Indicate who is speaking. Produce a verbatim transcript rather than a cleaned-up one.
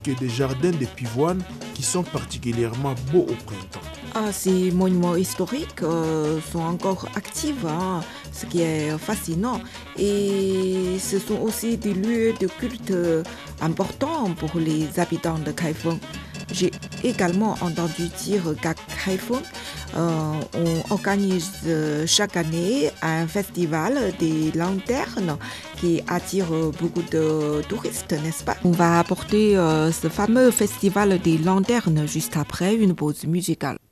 Speaker 1: que des jardins de pivoine qui sont particulièrement beaux au printemps.
Speaker 2: Ah, ces monuments historiques euh, sont encore actifs, hein, ce qui est fascinant. Et ce sont aussi des lieux de culte importants pour les habitants de Kaifeng. J'ai également entendu dire qu'à Kaifeng, euh, on organise chaque année un festival des lanternes qui attire beaucoup de touristes, n'est-ce pas? On va apporter euh, ce fameux festival des lanternes juste après une pause musicale.